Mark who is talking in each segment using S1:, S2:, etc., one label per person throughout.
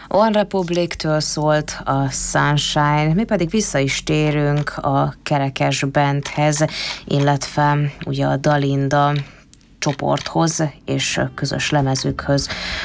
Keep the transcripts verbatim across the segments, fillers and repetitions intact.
S1: One Republic-től szólt a Sunshine, mi pedig vissza is térünk a Kerekes Bandhez, illetve ugye a Dalinda csoporthoz és közös lemezükhöz,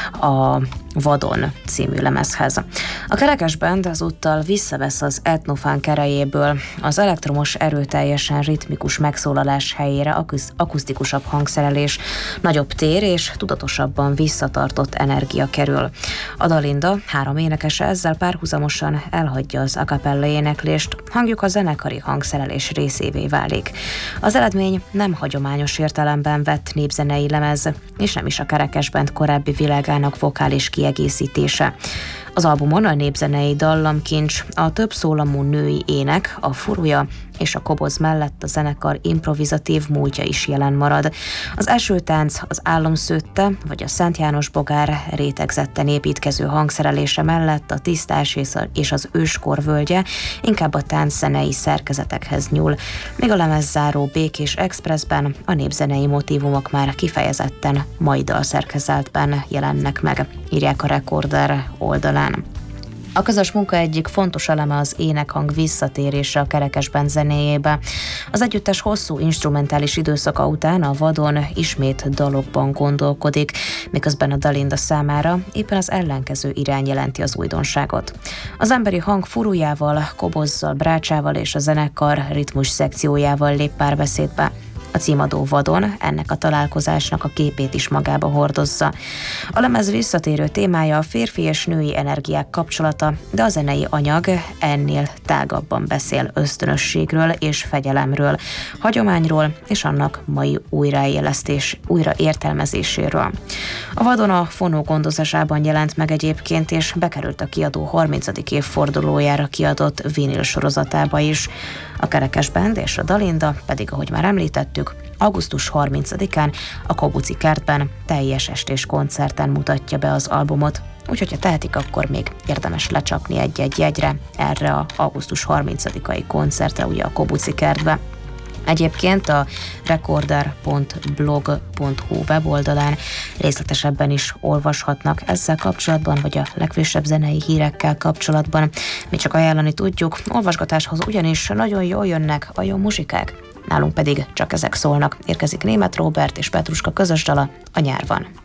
S1: a Vadon című lemezhez. A Kerekes Band ezúttal visszavesz az etnofunk erejéből, az elektromos erőteljesen ritmikus megszólalás helyére akusz- akusztikusabb hangszerelés, nagyobb tér és tudatosabban visszatartott energia kerül. A Dalinda három énekese ezzel párhuzamosan elhagyja az a cappella éneklést, hangjuk a zenekari hangszerelés részévé válik. Az eredmény nem hagyományos értelemben vett népzenei lemez, és nem is a Kerekes Band korábbi világának vokális kiegészítése. Az albumon a népzenei dallamkincs, a több szólamú női ének, a furúja és a koboz mellett a zenekar improvizatív múltja is jelen marad. Az esőtánc, az álomszőtte vagy a Szent János bogár rétegzetten építkező hangszerelése mellett a tisztás és az őskor völgye inkább a tánczenei szerkezetekhez nyúl, míg a lemezzáró Békés Expressben a népzenei motívumok már kifejezetten mai dalszerkezetben jelennek meg, írják a Rekorder oldalán. A közös munka egyik fontos eleme az énekhang visszatérése a Kerekes Band zenéjébe. Az együttes hosszú instrumentális időszaka után a Vadon ismét dalokban gondolkodik, miközben a Dalinda számára éppen az ellenkező irány jelenti az újdonságot. Az emberi hang furujával, kobozzal, brácsával és a zenekar ritmus szekciójával lép párbeszédbe. A címadó Vadon ennek a találkozásnak a képét is magába hordozza. A lemez visszatérő témája a férfi és női energiák kapcsolata, de a zenei anyag ennél tágabban beszél ösztönösségről és fegyelemről, hagyományról és annak mai újraélesztés, újraértelmezéséről. A Vadon a Fonó gondozásában jelent meg egyébként, és bekerült a kiadó harmincadik évfordulójára kiadott vinil sorozatába is. A Kerekes Band és a Dalinda pedig, ahogy már említettük, augusztus harmincadikán a Kobuci Kertben teljes estés koncerten mutatja be az albumot, úgyhogy ha tehetik, akkor még érdemes lecsapni egy-egy jegyre erre a augusztus harmincadikai koncertre, ugye a Kobuci Kertbe. Egyébként a rekorder pont blog pont hu weboldalán részletesebben is olvashatnak ezzel kapcsolatban, vagy a legfrissebb zenei hírekkel kapcsolatban. Mi csak ajánlani tudjuk, olvasgatáshoz ugyanis nagyon jól jönnek a jó muzsikák, nálunk pedig csak ezek szólnak. Érkezik Németh Róbert és Petruska közös dala, A nyár van.